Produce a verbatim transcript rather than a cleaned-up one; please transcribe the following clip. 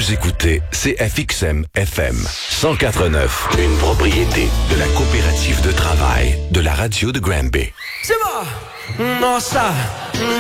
Vous écoutez C F X M F M cent quatre virgule neuf, une propriété de la coopérative de travail de la radio de Granby. C'est bon! Nossa!